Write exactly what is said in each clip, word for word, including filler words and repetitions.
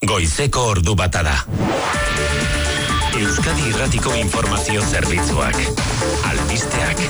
Goizeko ordu bata da. Euskadi Irratiko Informazio Zerbitzuak. Albisteak.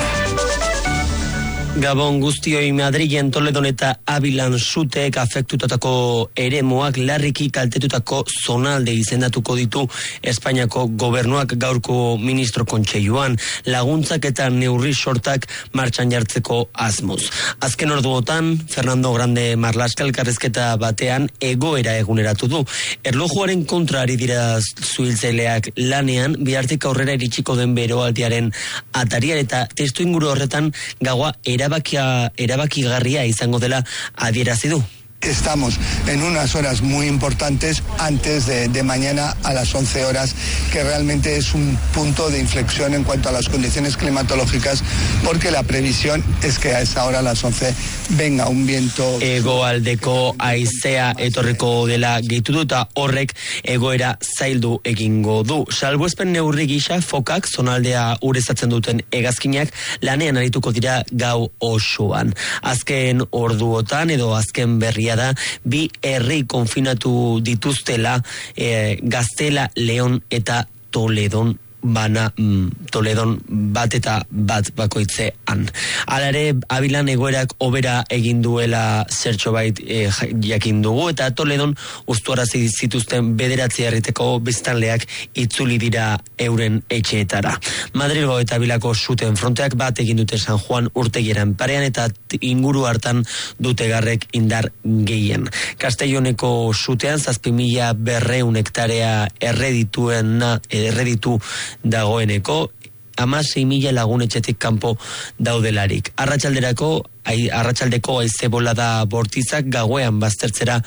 Gabon guztioi, Madrilen, Toledon eta Abilan suteek afektutatako eremuak larriki kaltetutako zonalde izendatuko ditu Espainiako gobernuak gaurko ministro kontseiluan, laguntzak eta neurri sortak martxan jartzeko asmoz. Azken orduotan, Fernando Grande Marlaska elkarrizketa batean egoera eguneratu du. Erlojuaren kontra ari dira zuhiltzaileak lanean, bihartik aurrera iritsiko den beroaldiaren atarian eta testu inguru horretan gaua erabakia erabakigarria izango dela adierazi du. Estamos en unas horas muy importantes antes de, de mañana a las once horas, que realmente es un punto de inflexión en cuanto a las condiciones climatológicas, porque la previsión es que a esa hora a las once venga un viento... Hegoaldeko haizea etorriko dela gehitu du eta horrek egoera zaildu egingo du. Salbuespen neurri gisa fokak zonaldea urezatzen duten hegazkinak lanean arituko dira gau osoan. Azken orduotan edo azken berria da, bi herri konfinatu dituztela eh, Gaztela, Leon eta Toledon bana mm, Toledon bat eta bat bakoitzean. Hala ere, Abilan egoerak hobera egin duela zertxo bait eh, jakin dugu eta Toledon ustuarazi zituzten bederatzi herriteko biztanleak itzuli dira euren etxeetara. Madrilgo eta Abilako zuten fronteak bat egin dute San Juan urtegieran parean eta inguru hartan dute garrek indar gehien. Castelloneko zutean zazpi mila berreun hektarea erredituen erreditu dagoeneko hamasei mila lagun etxetik kanpo daudelarik. Arratsalderako arratsaldeko haize bolada bortitzak gauean baztertzera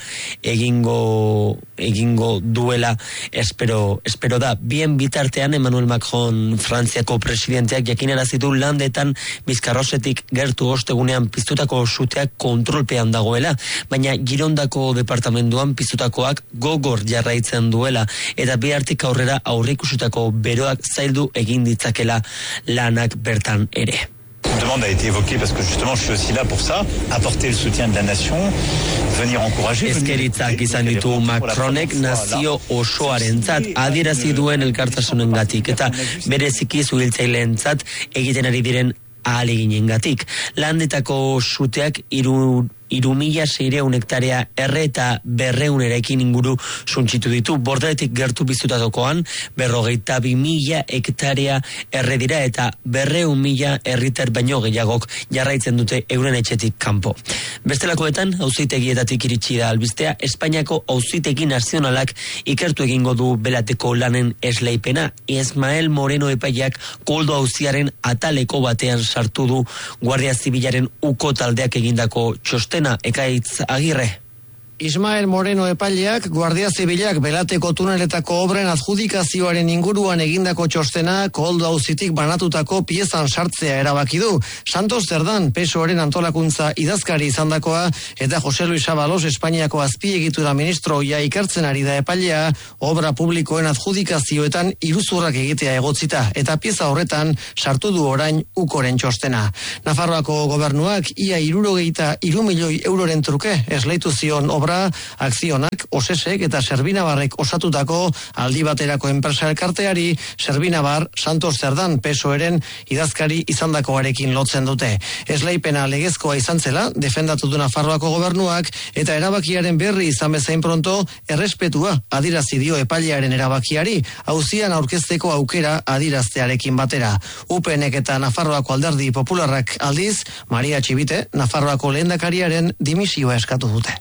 egingo egingo duela espero espero da. Bien bitartean Emmanuel Macron Frantziako presidenteak jakinarazi du landetan Bizkarrosetik gertu ostegunean piztutako suteak kontrolpean dagoela, baina Girondako departamentuan piztutakoak gogor jarraitzen duela eta bihartik aurrera aurreikusitako beroak zaildu egin ditzakela lanak bertan ere. Une demande a été évoquée parce que justement je suis aussi là pour ça, apporter le soutien de la nation, venir encourager. Ezkeritzak izan ditu Macronek nazio osoarentzat adierazi duen elkartasunengatik eta bereziki zuhiltzaileentzat egiten ari diren ahaleginengatik. Landetako suteak hiru hiru mila seiehun hektarea erre eta berrehun eraikin inguru suntsitu ditu. Bordaretik gertu biztutakoan berrogeita bi mila hektarea erre dira eta berrehun mila herritar baino gehiagok jarraitzen dute euren etxetik kanpo. Bestelakoetan, auzitegietatik iritsi da albistea, Espainiako auzitegi nazionalak ikertu egingo du belateko lanen esleipena. Ismael Moreno epaileak koldo auziaren ataleko batean sartu du Guardia Zibilaren uko taldeak egindako txosten Ekaitz Agirre. Ismael Moreno epaileak Guardia Zibilak belateko tuneletako obren adjudikazioaren inguruan egindako txostena koldo auzitik banatutako piezan sartzea erabaki du. Santos Zerdan P S O-ren antolakuntza idazkari izandakoa eta Jose Luis Ábalos Espainiako azpiegitura ministro ja ikertzen ari da epailea obra publikoen adjudikazioetan iruzurrak egitea egotzita eta pieza horretan sartu du orain ukoren txostena. Nafarroako gobernuak ia hirurogeita hiru milioi euroren truke esleitu zion obra akzionak, Osesek eta Servinabarrek osatutako aldi baterako enpresa elkarteari Servinabar Santos Zerdan P S O-ren idazkari izandakoarekin lotzen dute. Esleipena legezkoa izan zela, defendatu du Nafarroako gobernuak eta erabakiaren berri izan bezain pronto errespetua adierazi dio epailearen erabakiari, auzian aurkezteko aukera adieraztearekin batera. U P N-ek eta Nafarroako Alderdi Popularrak aldiz, Maria Txibite, Nafarroako lehendakariaren dimisioa eskatu dute.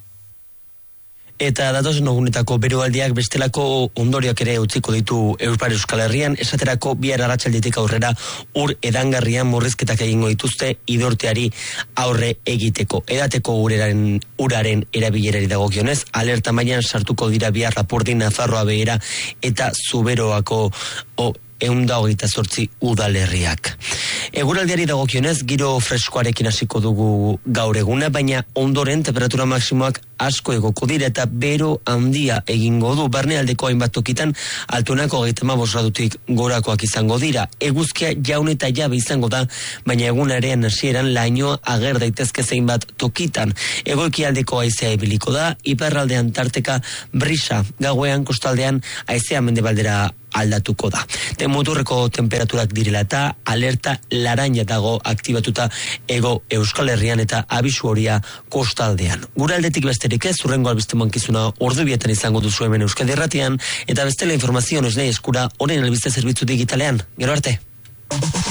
Eta datozen egunetako beroaldiak bestelako ondorioak ere utziko ditu Ipar Euskal Herrian, esaterako bihar arratsaldetik aurrera ur edangarrian murrizketak egingo dituzte idorteari aurre egiteko. Edateko uraren, uraren erabilerari dagokionez, alerta mailan sartuko dira bihar Lapurdin, Nafarroa Behera eta Zuberoako o, eunda hogeita zortzi udalerriak. Eguraldiari dagokionez, giro freskoarekin hasiko dugu gaur eguna, baina ondoren temperatura maksimoak asko egoko dira eta bero handia egingo du. Barnealdeko hainbat tokitan altuenako hogeita hamabost gradutik gorakoak izango dira. Eguzkia jaun eta jabe izango da, baina egunaren hasieran lainoa ager daitezke zeinbat tokitan. Hegoekialdeko haizea ibiliko da, iparraldean tarteka brisa, gauean kostaldean haizea mendebaldera aldatuko da. Muturreko temperaturak direla eta alerta laranja dago aktibatuta ego Euskal Herrian eta abisu horia kostaldean. Gure aldetik besterik ez, hurrengo albiste mankizuna ordubietan izango duzu hemen Euskadi Irratian, eta bestela informazio nesnei eskura orain albiste zerbitzu digitalean. Gero arte!